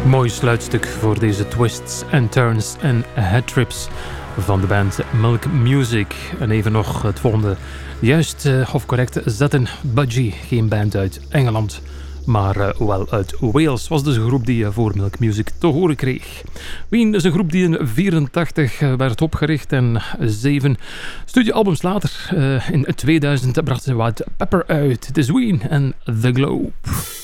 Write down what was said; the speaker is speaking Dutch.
Mooi sluitstuk voor deze twists and turns en headtrips van de band Milk Music. En even nog het volgende. Juist of correct zetten. Budgie, geen band uit Engeland, maar wel uit Wales. Was dus een groep die voor Milk Music te horen kreeg. Ween is een groep die in 1984 werd opgericht en 7 studioalbums later, in 2000, brachten ze White Pepper uit. Het is Ween en The Globe.